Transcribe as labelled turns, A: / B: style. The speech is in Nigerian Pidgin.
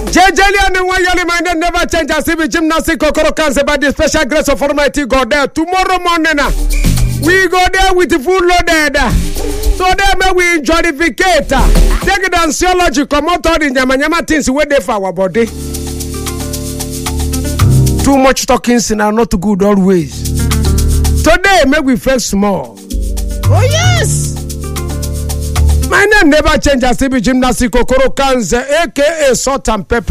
A: Jejeli and Wayali mind never change as if gymnastic Kokoro cancer by the special grace of Almighty God there. Tomorrow morning, we go there with the full loaded. So then we enjoy the vacator. Take it and theology come out all the Yamanyama things we there for our body. Too much talking sin are not good always. Today make we feel small. Oh yes. My name never changes. Gymnastic Kokoro cancer, aka Salt and Pepper.